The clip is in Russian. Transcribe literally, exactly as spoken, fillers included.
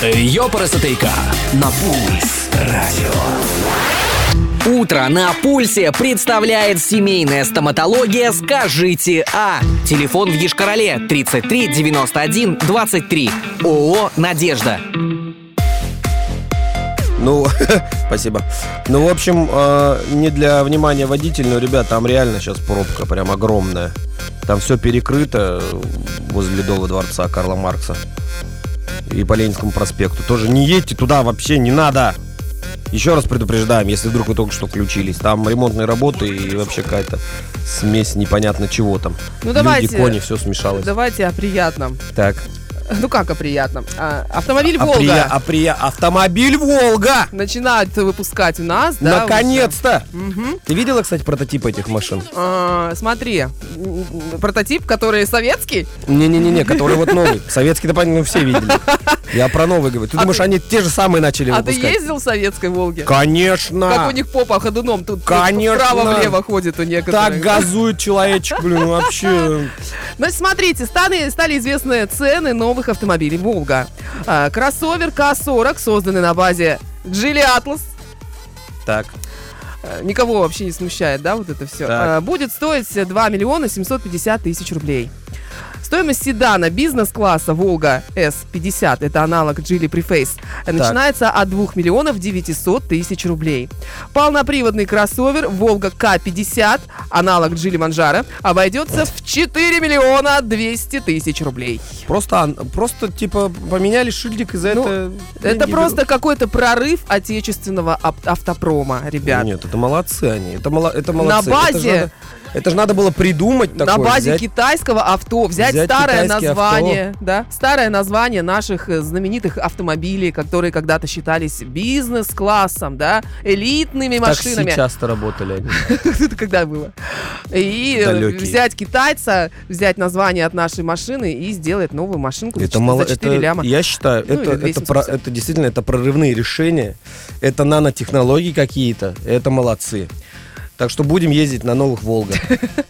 Йопарасатейка на Пульс радио. Утро на Пульсе представляет семейная стоматология «Скажите А». Телефон в Йошкар-Оле тридцать три девяносто один двадцать три. ООО «Надежда». Ну, спасибо. Ну, в общем, э, не для внимания водителя, но, ребят, там реально сейчас пробка прям огромная. Там все перекрыто возле Ледового дворца Карла Маркса и по Ленинскому проспекту. Тоже не едьте туда, вообще не надо. Еще раз предупреждаем, если вдруг вы только что включились. Там ремонтные работы и вообще какая-то смесь непонятно чего там. Ну, давайте, люди, кони, все смешалось. Давайте о приятном. Так. Ну как о приятном? А, автомобиль а «Волга». Прия, а прия, автомобиль «Волга» начинают выпускать у нас. Да, наконец-то! Угу. Ты видела, кстати, прототип этих машин? А, смотри, прототип, который советский? Не-не-не, который вот новый. Советский-то, понятно, ну, все видели. Я про новый говорю. Ты а думаешь, ты... они те же самые начали а выпускать? А ты ездил в советской «Волге»? Конечно! Как у них попа ходуном тут вправо-влево ходит у некоторых. Так газует человечек, блин, вообще. Значит, смотрите, стали, стали известны цены новых автомобилей «Волга». А, кроссовер К сорок, созданный на базе Geely Atlas. Так. А, никого вообще не смущает, да, вот это все. А, будет стоить два миллиона семьсот пятьдесят тысяч рублей. Стоимость седана бизнес-класса «Волга эс пятьдесят», это аналог Geely Preface, так. начинается от двух миллионов девятисот тысяч рублей. Полноприводный кроссовер «Волга К пятьдесят», аналог Geely Manjaro, обойдется в четыре миллиона двести тысяч рублей. Просто, просто типа поменяли шильдик из-за ну, этого. Это просто берут. Какой-то прорыв отечественного автопрома, ребят. Нет, это молодцы они. Это, мало, это молодцы. На базе... Это же надо было придумать такое. На базе взять, китайского авто взять, взять старое название, авто. да, старое название наших знаменитых автомобилей, которые когда-то считались бизнес-классом, да, элитными в машинами. Такси часто работали они. Это когда было? И взять китайца, взять название от нашей машины и сделать новую машинку за четыре ляма. Я считаю, это действительно это прорывные решения, это нанотехнологии какие-то, это молодцы. Так что будем ездить на новых «Волгах».